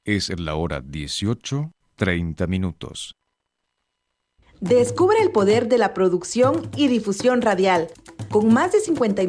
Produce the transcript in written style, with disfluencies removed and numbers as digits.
Es la hora 18:30. Descubre el poder de la producción y difusión radial. Con más de 59